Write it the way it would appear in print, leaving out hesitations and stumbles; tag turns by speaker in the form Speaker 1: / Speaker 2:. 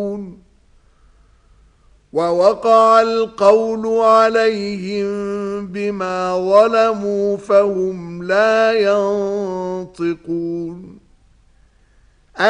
Speaker 1: ووقع القول عليهم بما ظلموا فهم لا ينطقون